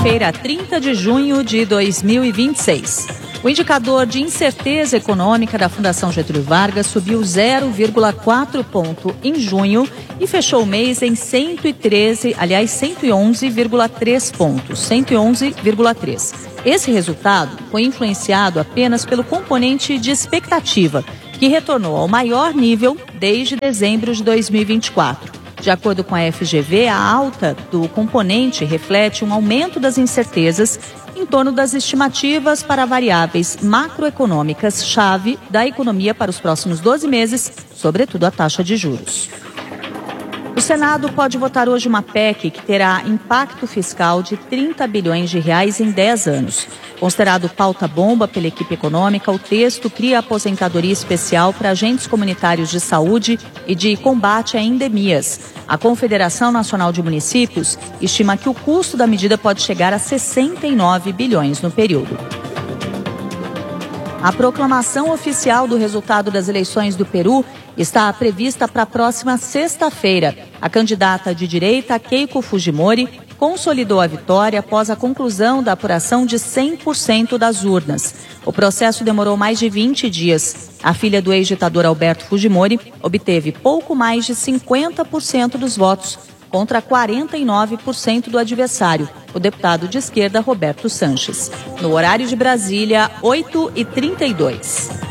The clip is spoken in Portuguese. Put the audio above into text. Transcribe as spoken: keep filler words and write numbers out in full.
sexta-feira, trinta de junho de dois mil e vinte e seis. O indicador de incerteza econômica da Fundação Getúlio Vargas subiu zero vírgula quatro ponto em junho e fechou o mês em cento e treze, aliás, cento e onze vírgula três pontos, cento e onze vírgula três. Esse resultado foi influenciado apenas pelo componente de expectativa, que retornou ao maior nível desde dezembro de dois mil e vinte e quatro. De acordo com a F G V, a alta do componente reflete um aumento das incertezas em torno das estimativas para variáveis macroeconômicas-chave da economia para os próximos doze meses, sobretudo a taxa de juros. O Senado pode votar hoje uma P E C que terá impacto fiscal de trinta bilhões de reais em dez anos. Considerado pauta-bomba pela equipe econômica, o texto cria aposentadoria especial para agentes comunitários de saúde e de combate a endemias. A Confederação Nacional de Municípios estima que o custo da medida pode chegar a sessenta e nove bilhões no período. A proclamação oficial do resultado das eleições do Peru está prevista para a próxima sexta-feira. A candidata de direita, Keiko Fujimori, consolidou a vitória após a conclusão da apuração de cem por cento das urnas. O processo demorou mais de vinte dias. A filha do ex-ditador Alberto Fujimori obteve pouco mais de cinquenta por cento dos votos, contra quarenta e nove por cento do adversário, o deputado de esquerda Roberto Sanches. No horário de Brasília, oito e trinta e dois.